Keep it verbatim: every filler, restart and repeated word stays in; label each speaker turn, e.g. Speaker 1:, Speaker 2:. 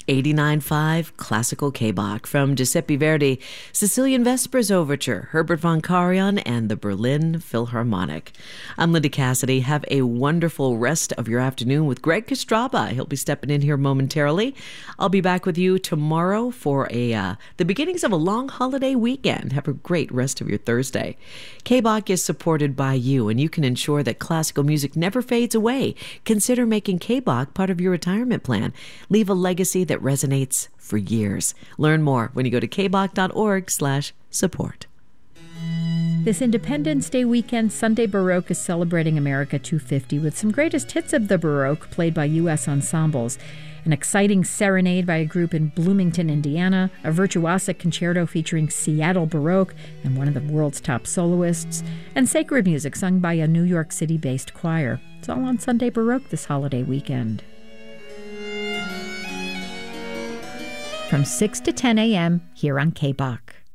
Speaker 1: eighty-nine point five Classical K-Bach from Giuseppe Verdi, Sicilian Vespers Overture, Herbert von Karajan, and the Berlin Philharmonic. I'm Linda Cassidy. Have a wonderful rest of your afternoon with Greg Kostraba. He'll be stepping in here momentarily. I'll be back with you tomorrow for a uh, the beginnings of a long holiday weekend. Have a great rest of your Thursday. K-Bach is supported by you, and you can ensure that classical music never fades away. Consider making K-Bach part of your retirement plan. Leave a legacy that resonates for years. Learn more when you go to kbach.org slash support.
Speaker 2: This Independence Day weekend, Sunday Baroque is celebrating America two fifty with some greatest hits of the Baroque played by U S ensembles. An exciting serenade by a group in Bloomington, Indiana, a virtuosic concerto featuring Seattle Baroque and one of the world's top soloists, and sacred music sung by a New York City-based choir. It's all on Sunday Baroque this holiday weekend. From six to ten a.m. here on K-Bach.